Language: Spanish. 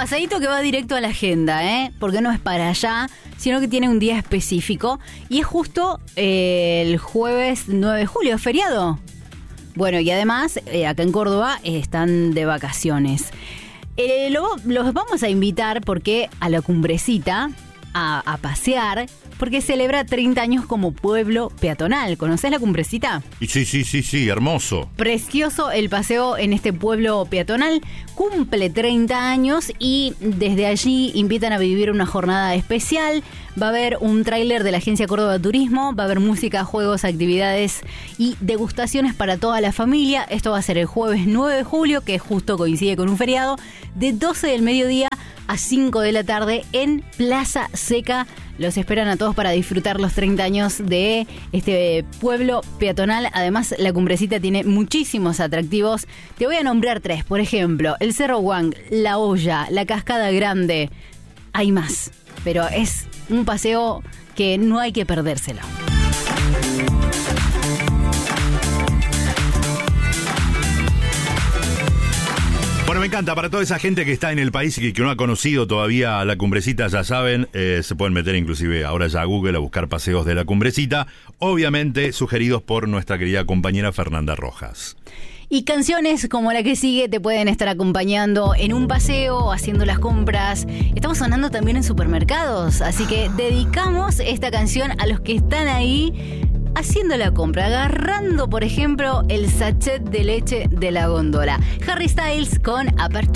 paseíto que va directo a la agenda, porque no es para allá, sino que tiene un día específico. Y es justo el jueves 9 de julio, feriado. Bueno, y además, acá en Córdoba están de vacaciones. Los vamos a invitar porque a la Cumbrecita a pasear, porque celebra 30 años como pueblo peatonal. ¿Conocés la Cumbrecita? Sí, hermoso. Precioso el paseo en este pueblo peatonal. Cumple 30 años y desde allí invitan a vivir una jornada especial. Va a haber un tráiler de la Agencia Córdoba Turismo, va a haber música, juegos, actividades y degustaciones para toda la familia. Esto va a ser el jueves 9 de julio, que justo coincide con un feriado, de 12 del mediodía a 5 de la tarde en Plaza Seca. Los esperan a todos para disfrutar los 30 años de este pueblo peatonal. Además, la Cumbrecita tiene muchísimos atractivos. Te voy a nombrar 3, por ejemplo, el Cerro Huang, La Olla, la Cascada Grande. Hay más, pero es un paseo que no hay que perdérselo. Bueno, me encanta, para toda esa gente que está en el país y que no ha conocido todavía la Cumbrecita, ya saben, se pueden meter inclusive ahora ya a Google a buscar paseos de la Cumbrecita, obviamente sugeridos por nuestra querida compañera Fernanda Rojas. Y canciones como la que sigue te pueden estar acompañando en un paseo, haciendo las compras. Estamos sonando también en supermercados, así que dedicamos esta canción a los que están ahí haciendo la compra, agarrando, por ejemplo, el sachet de leche de la góndola. Harry Styles con Aperture.